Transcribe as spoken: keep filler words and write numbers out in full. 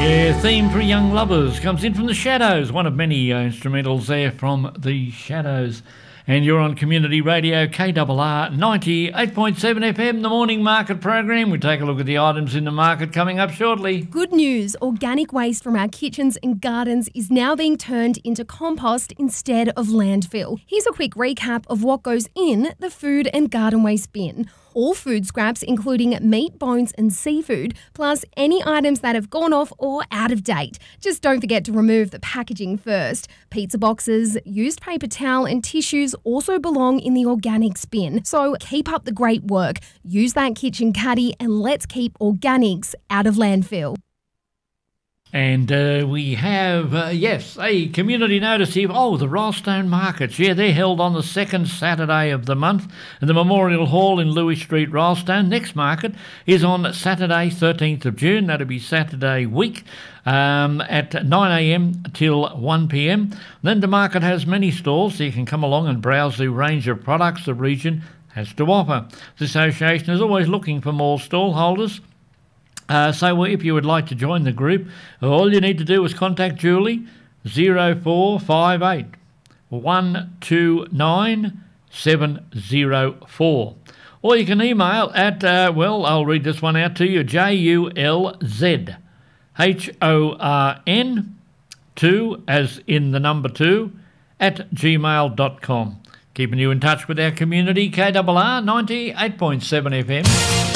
Yeah, theme for young lovers comes in from The Shadows, one of many uh, instrumentals there from The Shadows. And you're on Community Radio K R R ninety-eight point seven F M, the morning market program. We take a look at the items in the market coming up shortly. Good news, organic waste from our kitchens and gardens is now being turned into compost instead of landfill. Here's a quick recap of what goes in the food and garden waste bin. All food scraps, including meat, bones and seafood, plus any items that have gone off or out of date. Just don't forget to remove the packaging first. Pizza boxes, used paper towel and tissues also belong in the organics bin. So keep up the great work. Use that kitchen caddy and let's keep organics out of landfill. And uh, we have, uh, yes, a community notice here. Oh, the Rollstone Markets. Yeah, they're held on the second Saturday of the month at the Memorial Hall in Louis Street, Rollstone. Next market is on Saturday, thirteenth of June. That'll be Saturday week um, at nine a m till one p m. Then the market has many stalls, so you can come along and browse the range of products the region has to offer. The association is always looking for more stall holders. Uh, so if you would like to join the group, all you need to do is contact Julie, zero four five eight, one two nine, seven zero four. Or you can email at, uh, well, I'll read this one out to you, J U L Z H O R N two, as in the number two, at gmail dot com. Keeping you in touch with our community, K R R ninety-eight point seven F M.